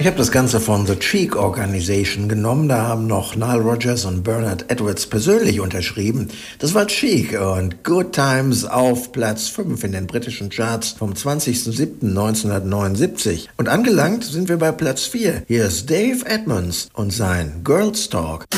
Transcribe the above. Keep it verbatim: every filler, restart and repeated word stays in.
Ich habe das Ganze von The Cheek Organization genommen. Da haben noch Nile Rodgers und Bernard Edwards persönlich unterschrieben. Das war Cheek und Good Times auf Platz fünf in den britischen Charts vom zwanzigsten siebten neunzehnhundertneunundsiebzig. Und angelangt sind wir bei Platz vier. Hier ist Dave Edmunds und sein Girls Talk.